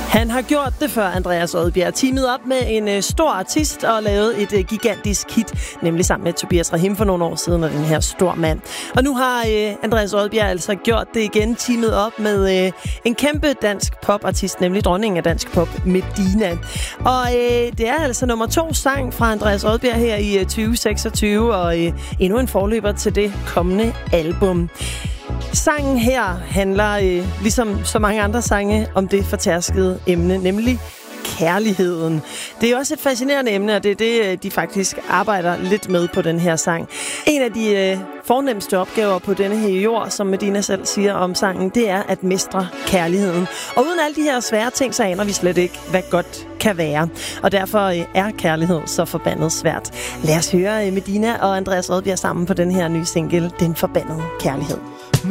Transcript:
Han har gjort det før, Andreas Odbjerg. Teamet op med en stor artist og lavet et gigantisk hit, nemlig sammen med Tobias Rahim for nogle år siden, og den her stor mand. Og nu har Andreas Odbjerg altså gjort det igen, teamet op med en kæmpe dansk popartist, nemlig dronningen af dansk pop, Medina. Og det er altså nummer 2 sang fra Andreas Odbjerg her i 2026, og endnu en forløber til det kommende album. Sangen her handler, ligesom så mange andre sange, om det fortærskede emne, nemlig kærligheden. Det er også et fascinerende emne, og det er det, de faktisk arbejder lidt med på den her sang. En af de fornemmeste opgaver på denne her jord, som Medina selv siger om sangen, det er at mestre kærligheden. Og uden alle de her svære ting, så aner vi slet ikke, hvad godt kan være. Og derfor er kærlighed så forbandet svært. Lad os høre Medina og Andreas Odbjerg sammen på den her nye single, Den Forbandede Kærlighed.